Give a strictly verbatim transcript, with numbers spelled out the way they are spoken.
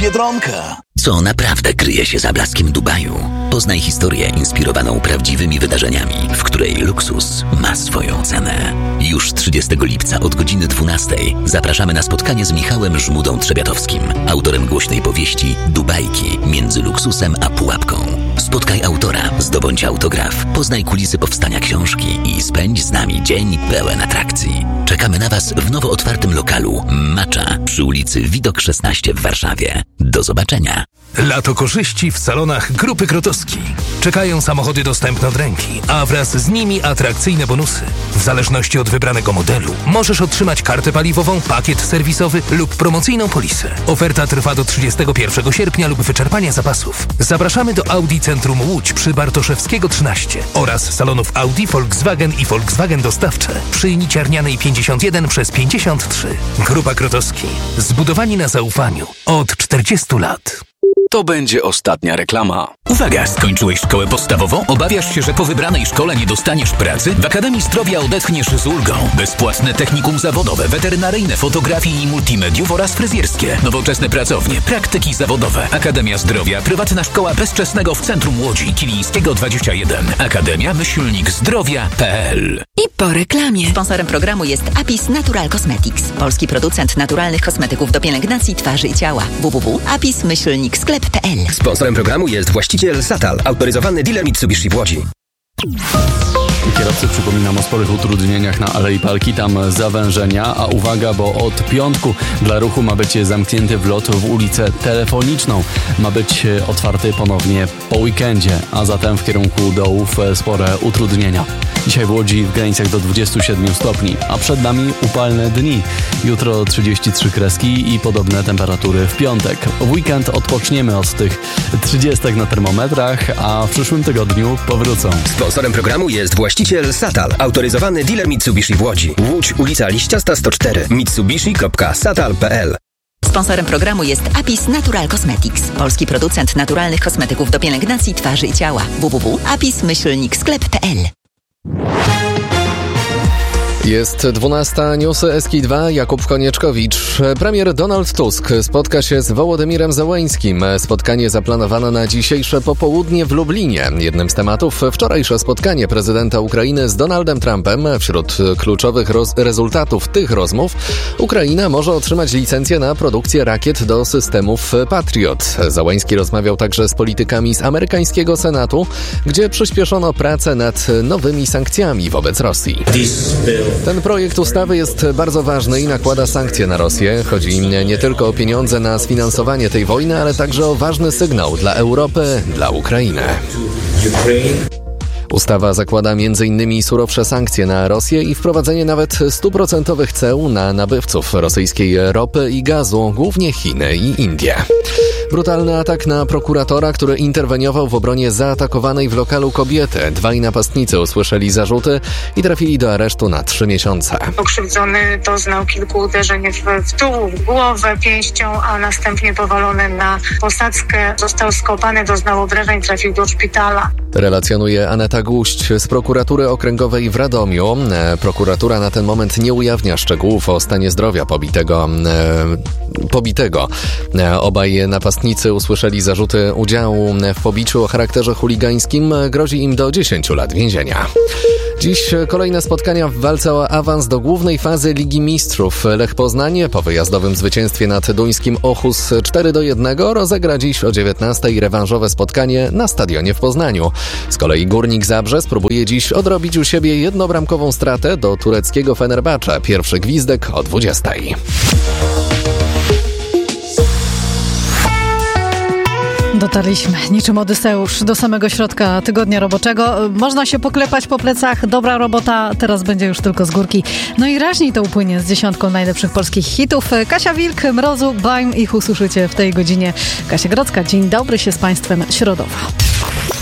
Biedronka. Co naprawdę kryje się za blaskiem Dubaju? Poznaj historię inspirowaną prawdziwymi wydarzeniami, w której luksus ma swoją cenę. Już trzydziestego lipca od godziny dwunastej zapraszamy na spotkanie z Michałem Żmudą-Trzebiatowskim, autorem głośnej powieści Dubajki między luksusem a pułapką. Spotkaj autora, zdobądź autograf, poznaj kulisy powstania książki i spędź z nami dzień pełen atrakcji. Czekamy na Was w nowo otwartym lokalu Macza przy ulicy Widok szesnaście w Warszawie. Do zobaczenia. Lato korzyści w salonach Grupy Krotowski. Czekają samochody dostępne od ręki, a wraz z nimi atrakcyjne bonusy. W zależności od wybranego modelu możesz otrzymać kartę paliwową, pakiet serwisowy lub promocyjną polisę. Oferta trwa do trzydziestego pierwszego sierpnia lub wyczerpania zapasów. Zapraszamy do Audi Centrum Łódź przy Bartoszewskiego trzynaście oraz salonów Audi, Volkswagen i Volkswagen Dostawcze przy Niciarnianej pięćdziesiąt jeden przez pięćdziesiąt trzy. Grupa Krotowski. Zbudowani na zaufaniu od czterdziestu lat. To będzie ostatnia reklama. Uwaga, skończyłeś szkołę podstawową? Obawiasz się, że po wybranej szkole nie dostaniesz pracy? W Akademii Zdrowia odetchniesz z ulgą. Bezpłatne technikum zawodowe, weterynaryjne, fotografii i multimediów oraz fryzjerskie. Nowoczesne pracownie, praktyki zawodowe. Akademia Zdrowia, prywatna szkoła bezczesnego w centrum Łodzi, Kilińskiego dwadzieścia jeden. Akademia myślnik zdrowia kropka p l. I po reklamie. Sponsorem programu jest Apis Natural Cosmetics. Polski producent naturalnych kosmetyków do pielęgnacji twarzy i ciała. w w w kropka apis myślnik sklep kropka p l. Sponsorem programu jest właściciel Satal, autoryzowany dealer Mitsubishi w Łodzi. Kierowcy, przypominam o sporych utrudnieniach na Alei Palki, tam zawężenia, a uwaga, bo od piątku dla ruchu ma być zamknięty wlot w ulicę Telefoniczną. Ma być otwarty ponownie po weekendzie, a zatem w kierunku dołów spore utrudnienia. Dzisiaj w Łodzi w granicach do dwudziestu siedmiu stopni, a przed nami upalne dni. Jutro trzydzieści trzy kreski i podobne temperatury w piątek. W weekend odpoczniemy od tych trzydziestek na termometrach, a w przyszłym tygodniu powrócą. Sponsorem programu jest właściciel Satal, autoryzowany dealer Mitsubishi w Łodzi. Łódź, ulica Liściasta sto cztery. mitsubishi kropka satal kropka p l. Sponsorem programu jest Apis Natural Cosmetics. Polski producent naturalnych kosmetyków do pielęgnacji twarzy i ciała. w w w kropka apis myślnik sklep kropka p l. Jest dwunasta, newsy S K dwa, Jakub Konieczkowicz. Premier Donald Tusk spotka się z Wołodymirem Zełeńskim. Spotkanie zaplanowano na dzisiejsze popołudnie w Lublinie. Jednym z tematów wczorajsze spotkanie prezydenta Ukrainy z Donaldem Trumpem. Wśród kluczowych roz- rezultatów tych rozmów Ukraina może otrzymać licencję na produkcję rakiet do systemów Patriot. Zełeński rozmawiał także z politykami z amerykańskiego Senatu, gdzie przyspieszono pracę nad nowymi sankcjami wobec Rosji. Ten projekt ustawy jest bardzo ważny i nakłada sankcje na Rosję. Chodzi nie tylko o pieniądze na sfinansowanie tej wojny, ale także o ważny sygnał dla Europy, dla Ukrainy. Ustawa zakłada między innymi surowsze sankcje na Rosję i wprowadzenie nawet stuprocentowych ceł na nabywców rosyjskiej ropy i gazu, głównie Chiny i Indie. Brutalny atak na prokuratora, który interweniował w obronie zaatakowanej w lokalu kobiety. Dwaj napastnicy usłyszeli zarzuty i trafili do aresztu na trzy miesiące. Pokrzywdzony doznał kilku uderzeń w, w dół, w głowę, pięścią, a następnie powalony na posadzkę. Został skopany, doznał obrażeń, trafił do szpitala. Relacjonuje Aneta Guść z prokuratury okręgowej w Radomiu. Prokuratura na ten moment nie ujawnia szczegółów o stanie zdrowia pobitego. E, pobitego. Obaj napastnicy usłyszeli zarzuty udziału w pobiciu o charakterze chuligańskim. Grozi im do dziesięciu lat więzienia. Dziś kolejne spotkania w walce o awans do głównej fazy Ligi Mistrzów. Lech Poznań po wyjazdowym zwycięstwie nad duńskim Ochus cztery do jednego rozegra dziś o dziewiętnastej rewanżowe spotkanie na stadionie w Poznaniu. Z kolei Górnik Zabrze spróbuje dziś odrobić u siebie jednobramkową stratę do tureckiego Fenerbahce. Pierwszy gwizdek o dwudziestej. Dotarliśmy niczym Odyseusz do samego środka tygodnia roboczego. Można się poklepać po plecach. Dobra robota, teraz będzie już tylko z górki. No i raźniej to upłynie z dziesiątką najlepszych polskich hitów. Kasia Wilk, Mrozu, Baim, ich usłyszycie w tej godzinie. Kasia Grodzka, dzień dobry się z Państwem środowa.